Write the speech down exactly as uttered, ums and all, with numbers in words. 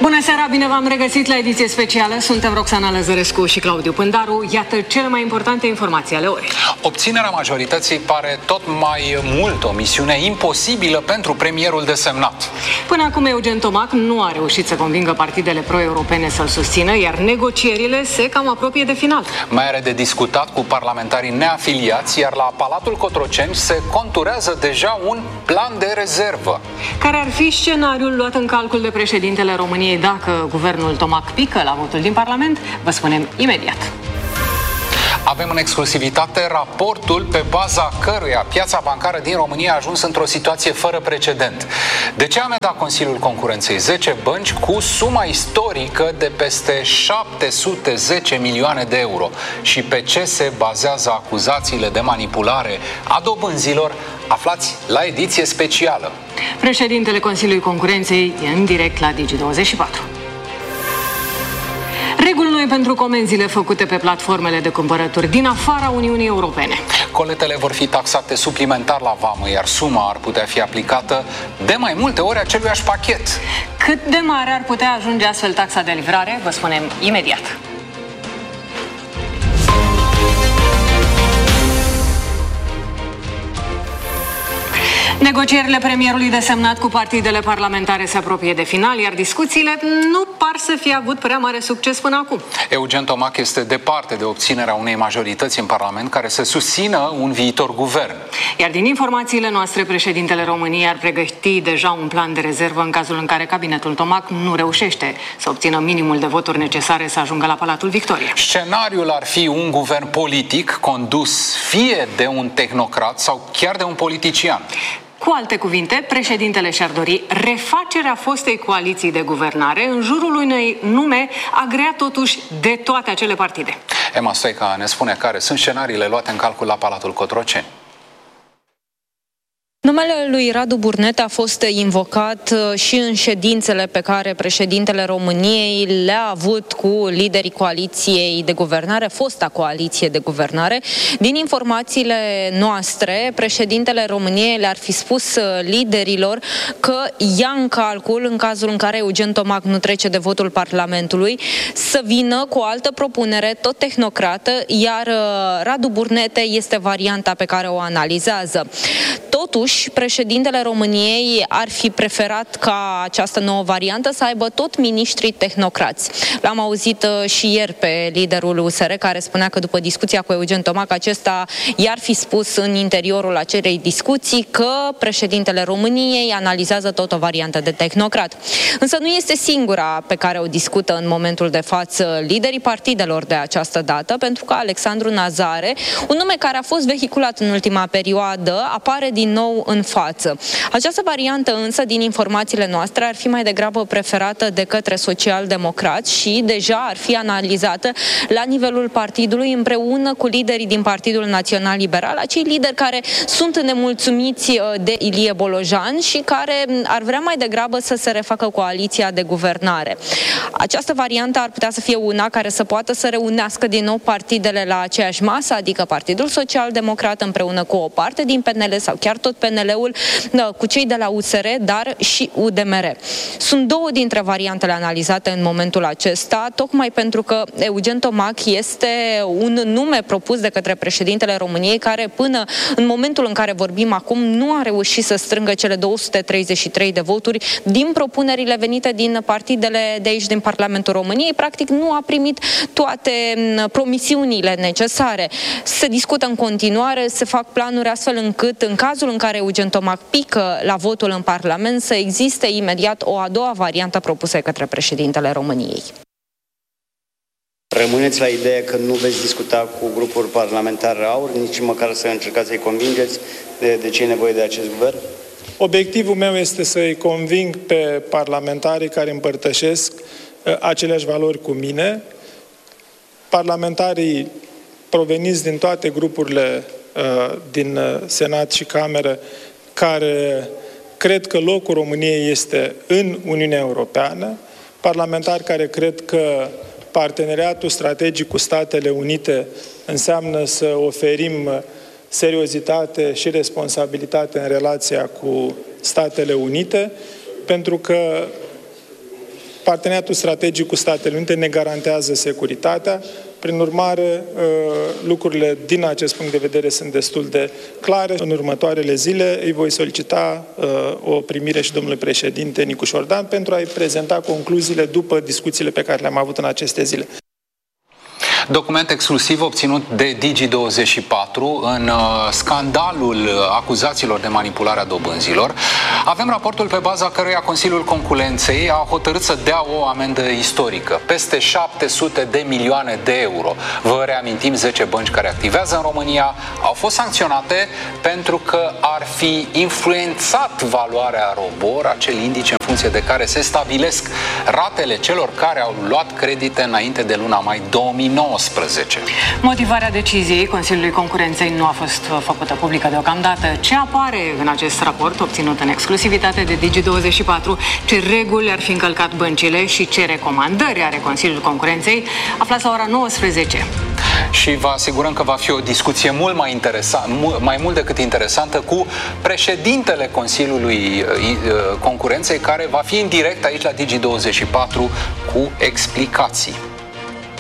Bună seara, bine v-am regăsit la ediție specială. Suntem Roxana Lăzărescu și Claudiu Pândaru. Iată cele mai importante informații ale orei. Obținerea majorității pare tot mai mult o misiune imposibilă pentru premierul desemnat. Până acum Eugen Tomac nu a reușit să convingă partidele pro-europene să-l susțină, iar negocierile se cam apropie de final. Mai are de discutat cu parlamentarii neafiliați, iar la Palatul Cotroceni se conturează deja un plan de rezervă. Care ar fi scenariul luat în calcul de președintele României dacă guvernul Tomac pică la votul din Parlament? Vă spunem imediat. Avem în exclusivitate raportul pe baza căruia piața bancară din România a ajuns într-o situație fără precedent. De ce a amendat Consiliul Concurenței zece bănci cu suma istorică de peste șapte sute zece milioane de euro? Și pe ce se bazează acuzațiile de manipulare a dobânzilor? Aflați la ediție specială. Președintele Consiliului Concurenței e în direct la Digi douăzeci și patru. Reguli noi pentru comenzile făcute pe platformele de cumpărături din afara Uniunii Europene. Coletele vor fi taxate suplimentar la vamă, iar suma ar putea fi aplicată de mai multe ori aceluiași pachet. Cât de mare ar putea ajunge astfel taxa de livrare? Vă spunem imediat. Negocierile premierului desemnat cu partidele parlamentare se apropie de final, iar discuțiile nu par să fie avut prea mare succes până acum. Eugen Tomac este departe de obținerea unei majorități în Parlament care să susțină un viitor guvern. Iar din informațiile noastre, președintele României ar pregăti deja un plan de rezervă în cazul în care cabinetul Tomac nu reușește să obțină minimul de voturi necesare să ajungă la Palatul Victoria. Scenariul ar fi un guvern politic condus fie de un tehnocrat sau chiar de un politician. Cu alte cuvinte, președintele și-ar dori refacerea fostei coaliții de guvernare în jurul unei nume agreat totuși de toate acele partide. Emma Stoica ne spune care sunt scenariile luate în calcul la Palatul Cotroceni. Numele lui Radu Burnete a fost invocat și în ședințele pe care președintele României le-a avut cu liderii coaliției de guvernare, fosta coaliție de guvernare. Din informațiile noastre, președintele României le-ar fi spus liderilor că ia în calcul, în cazul în care Eugen Tomac nu trece de votul Parlamentului, să vină cu o altă propunere, tot tehnocrată, iar Radu Burnete este varianta pe care o analizează. Totuși, președintele României ar fi preferat ca această nouă variantă să aibă tot miniștrii tehnocrați. L-am auzit și ieri pe liderul U S R care spunea că după discuția cu Eugen Tomac, acesta i-ar fi spus în interiorul acelei discuții că președintele României analizează tot o variantă de tehnocrat. Însă nu este singura pe care o discută în momentul de față liderii partidelor de această dată, pentru că Alexandru Nazare, un nume care a fost vehiculat în ultima perioadă, apare din nou în față. Această variantă însă, din informațiile noastre, ar fi mai degrabă preferată de către social-democrați și deja ar fi analizată la nivelul partidului împreună cu liderii din Partidul Național Liberal, acei lideri care sunt nemulțumiți de Ilie Bolojan și care ar vrea mai degrabă să se refacă coaliția de guvernare. Această variantă ar putea să fie una care să poată să reunească din nou partidele la aceeași masă, adică Partidul Social-Democrat împreună cu o parte din P N L sau chiar tot P N L-ul, cu cei de la U S R, dar și U D M R. Sunt două dintre variantele analizate în momentul acesta, tocmai pentru că Eugen Tomac este un nume propus de către președintele României, care până în momentul în care vorbim acum nu a reușit să strângă cele două sute treizeci și trei de voturi din propunerile venite din partidele de aici din Parlamentul României. Practic nu a primit toate promisiunile necesare. Se discută în continuare, se fac planuri astfel încât în cazul în care Eugen Tomac pică la votul în Parlament să existe imediat o a doua variantă propusă către președintele României. Rămâneți la ideea că nu veți discuta cu grupul parlamentar AUR, nici măcar să încercați să-i convingeți de, de ce e nevoie de acest guvern? Obiectivul meu este să-i conving pe parlamentarii care împărtășesc uh, aceleași valori cu mine, parlamentarii proveniți din toate grupurile uh, din uh, Senat și Cameră, care cred că locul României este în Uniunea Europeană, parlamentari care cred că parteneriatul strategic cu Statele Unite înseamnă să oferim seriozitate și responsabilitate în relația cu Statele Unite, pentru că Parteneriatul strategic cu Statele Unite ne garantează securitatea. Prin urmare, lucrurile din acest punct de vedere sunt destul de clare. În următoarele zile îi voi solicita o primire și domnului președinte Nicu Șordan pentru a-i prezenta concluziile după discuțiile pe care le-am avut în aceste zile. Document exclusiv obținut de Digi douăzeci și patru în uh, scandalul acuzațiilor de manipulare a dobânzilor. Avem raportul pe baza căruia Consiliul Concurenței a hotărât să dea o amendă istorică, peste șapte sute de milioane de euro. Vă reamintim, zece bănci care activează în România au fost sancționate pentru că ar fi influențat valoarea ROBOR, acel indice în funcție de care se stabilesc ratele celor care au luat credite înainte de luna mai două mii nouăsprezece. Motivarea deciziei Consiliului Concurenței nu a fost făcută publică deocamdată. Ce apare în acest raport obținut în exclusivitate de Digi douăzeci și patru, ce reguli ar fi încălcat băncile și ce recomandări are Consiliul Concurenței, aflați la ora nouăsprezece. Și vă asigurăm că va fi o discuție mult mai interesantă, mai mult decât interesantă, cu președintele Consiliului Concurenței, care va fi în direct aici la Digi douăzeci și patru cu explicații.